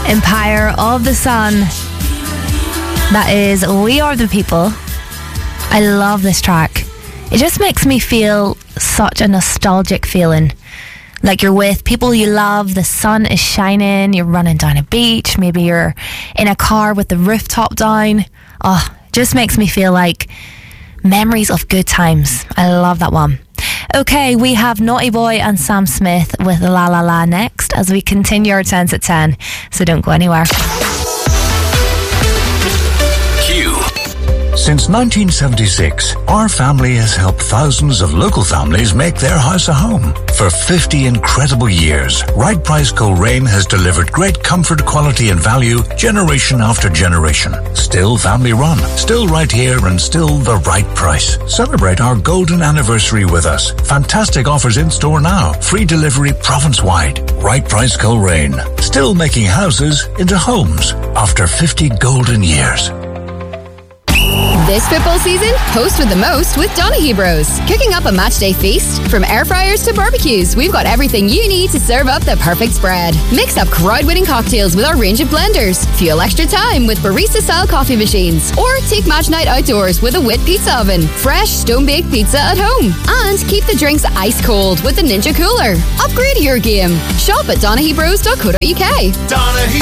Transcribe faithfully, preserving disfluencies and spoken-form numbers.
Empire of the Sun. That is We Are the People. I love this track. It just makes me feel such a nostalgic feeling. Like you're with people you love, the sun is shining, you're running down a beach, maybe you're in a car with the rooftop down. Oh, just makes me feel like memories of good times. I love that one. Okay, we have Naughty Boy and Sam Smith with La La La next as we continue our tens at ten. So don't go anywhere. Q. Since nineteen seventy-six, our family has helped thousands of local families make their house a home. For fifty incredible years, Right Price Coleraine has delivered great comfort, quality and value generation after generation. Still family run, still right here and still the right price. Celebrate our golden anniversary with us. Fantastic offers in store now. Free delivery province-wide. Right Price Coleraine. Still making houses into homes after fifty golden years. This football season, host with the most with Donaghy Bros. Cooking up a matchday feast? From air fryers to barbecues, we've got everything you need to serve up the perfect spread. Mix up crowd-winning cocktails with our range of blenders. Fuel extra time with barista-style coffee machines. Or take match night outdoors with a Wit pizza oven. Fresh, stone-baked pizza at home. And keep the drinks ice cold with the Ninja Cooler. Upgrade your game. Shop at Donaghy Bros dot co dot U K. Donaghy